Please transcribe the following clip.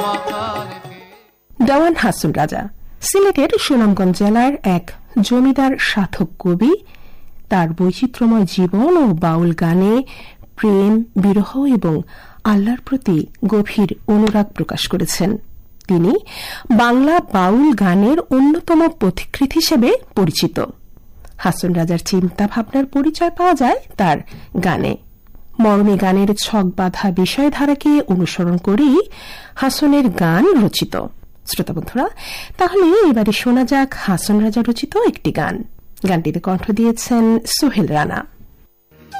দেওয়ান হাসন রাজা সিলেটের সুনামগঞ্জ জেলার এক জমিদার সাধক কবি। তার বৈচিত্র্যময় জীবন ও বাউল গানে প্রেম, বিরহ এবং আল্লাহর প্রতি গভীর অনুরাগ প্রকাশ করেছেন। তিনি বাংলা বাউল গানের অন্যতম পথিকৃৎ হিসেবে পরিচিত। হাসন রাজার চিন্তা ভাবনার পরিচয় পাওয়া যায় তার গানে। মরমী গানের ছক বাঁধা বিষয়ধারাকে অনুসরণ করেই হাসনের গান রচিত। শ্রোতা বন্ধুরা, তাহলে এবারে শোনা যাক হাসন রাজা রচিত একটি গান। গানটিতে কণ্ঠ দিয়েছেন সোহেল রানা।